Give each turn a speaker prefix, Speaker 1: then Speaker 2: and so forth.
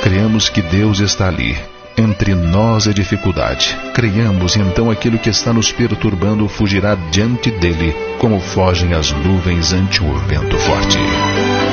Speaker 1: Creamos que Deus está ali. Entre nós é dificuldade. Creiamos, então aquilo que está nos perturbando fugirá diante dele, como fogem as nuvens ante o vento forte.